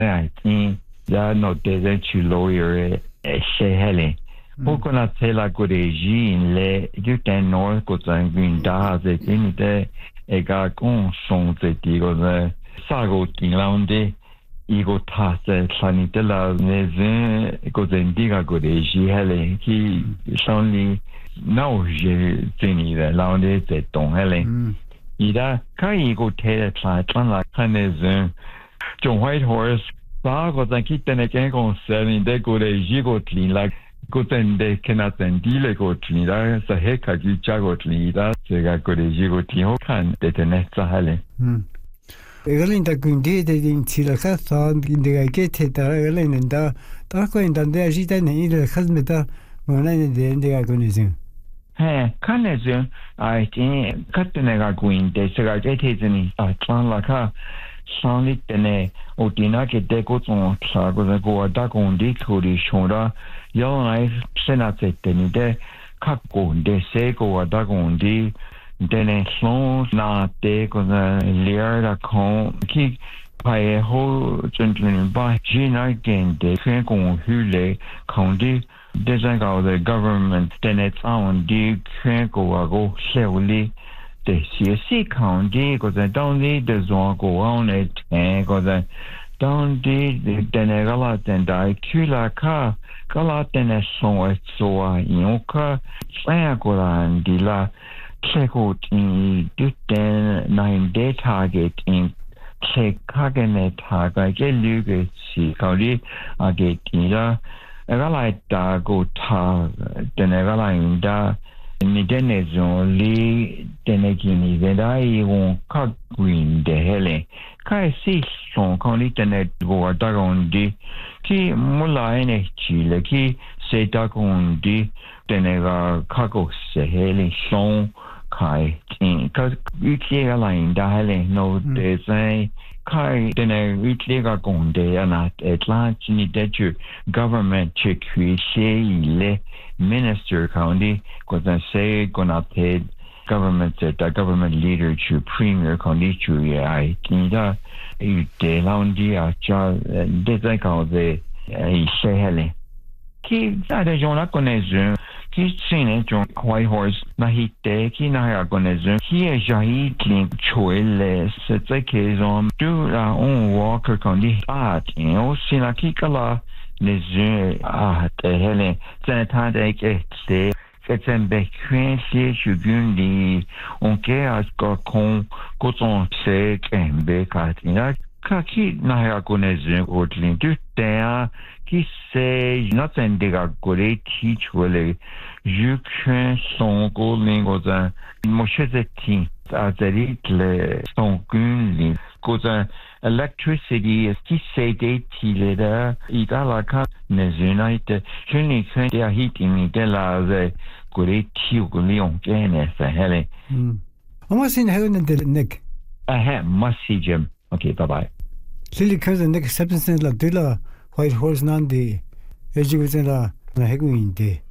I think that no desert to lawyer say Helen. Pokona tela godeji in le you ten north go green da the in the ega con son the digo the sago tinlande ego tasse sanitela neze go den diga godeji Helen he only now je tini the lande the don Helen ida kai go tela tla la kanezun John White Horse ba go the kitten again go selling the godeji go clean like Gotende kenatendile gotlida sa heka gicha gotlida sega godeji gotliho kan detenetsa hale. Egalinda gundi de intila khasa indega gete da egalinda da ko indande ajita ne ile khazmeta mona ne de indega gonizin. Kanezin I think katnega guinde sega gete zini atlan laka Sanli tene otina ke deko ton sago de go da gondi kuri shora yo nai senate tene de kakko de sego da gondi dene slon na de ko liar da kon ki pai ho chunchun ba jina gen de kwen kon hule kondi design the government tene on di kwen go shewli the CSC county because I don't need the zone go on it and because I don't need the denegala and I kula ka kala tene so yoka sayakola and dila check out in den 9-day target in check kagene target get luge si kauli age tila egala da go ta denegala inda ni denezon li denegini vedai un kagwin de hele kai si son kon li tenet go dagondi ki mula ene chile ki se dagondi denega kago se hele son kai tin ka ukle line da hele no de sai kai dene ukle gonde ana atlant ni de government check le minister county because I say gonna pay government that government leader to premier county to I think that de laundi a cha de ka de say hele ki da de jona connaissance ki sine John White Horse na hite ki na ya connaissance ki e jahi klin choele c'est que on do la on walker county at o sina ki kala les yeux hele c'est de que c'est un becquin si je gundi on que a kon koton se kembe katina kaki na ya connaissance otlin du terre qui c'est nothing de gore teach wele je crains son golingoza mochezeti azeri le son gunli goza electricity is qui c'est des tilera ida la ka ne unite je ne crains de heating de la gore tiu golion gene sa hele Omasin helen de nick must Jim okay bye bye Lily cousin nick 7 cents la White Horse Nandi education la heguinde